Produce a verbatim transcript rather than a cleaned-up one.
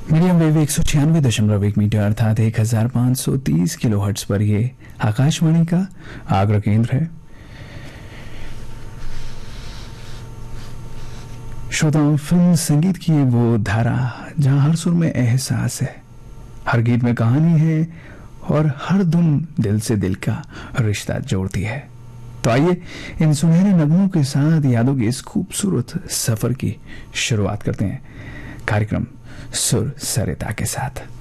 Medium wave एक सौ छियानवे दशमलव एक मीटर अर्थात एक हजार पांच सौ तीस किलो हर्ट्ज पर ये आकाशवाणी का आगरा केंद्र है। श्रोताओं, फिल्म संगीत की वो धारा जहां हर सुर में एहसास है, हर गीत में कहानी है और हर धुन दिल से दिल का रिश्ता जोड़ती है। तो आइए इन सुनहरे नगमों के साथ यादों के इस खूबसूरत सफर की शुरुआत करते हैं। कार्यक्रम सुर सरिता के साथ।